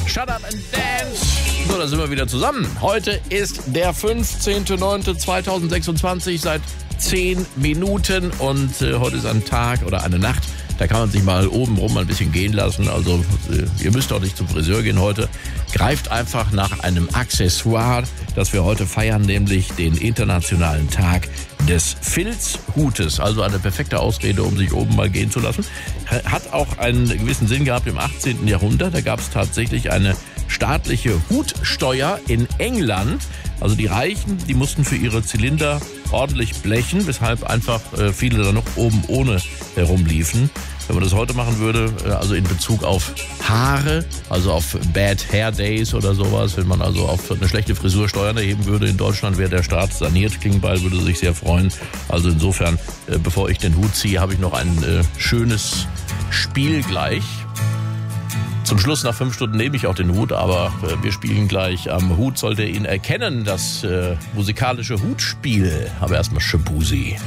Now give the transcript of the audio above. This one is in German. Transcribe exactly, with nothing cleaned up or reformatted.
Shut Up and Dance. So, da sind wir wieder zusammen. Heute ist der fünfzehnter neunter zweitausendsechsundzwanzig, seit zehn Minuten. Und äh, heute ist ein Tag oder eine Nacht, da kann man sich mal oben rum ein bisschen gehen lassen. Also äh, ihr müsst auch nicht zum Friseur gehen heute. Greift einfach nach einem Accessoire, das wir heute feiern, nämlich den Internationalen Tag des Filzhutes. Also eine perfekte Ausrede, um sich oben mal gehen zu lassen. Hat auch einen gewissen Sinn gehabt im achtzehnten Jahrhundert. Da gab es tatsächlich eine staatliche Hutsteuer in England. Also die Reichen, die mussten für ihre Zylinder ordentlich blechen, weshalb einfach äh, viele da noch oben ohne herumliefen. Wenn man das heute machen würde, äh, also in Bezug auf Haare, also auf Bad Hair Days oder sowas, wenn man also auf eine schlechte Frisur Steuern erheben würde in Deutschland, wäre der Staat saniert. Klingbeil würde sich sehr freuen. Also insofern, äh, bevor ich den Hut ziehe, habe ich noch ein äh, schönes Spiel gleich. Zum Schluss, nach fünf Stunden, nehme ich auch den Hut, aber äh, wir spielen gleich. Am Hut sollt ihr ihn erkennen, das äh, musikalische Hutspiel. Aber erstmal Shabuzi.